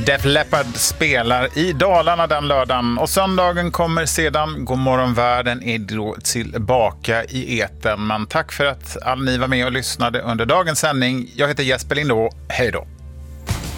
Def Leppard spelar i Dalarna den lördagen och söndagen kommer sedan Godmorgon världen är då tillbaka i etern. Men tack för att alla ni var med och lyssnade under dagens sändning. Jag heter Jesper Lindå. Hej då!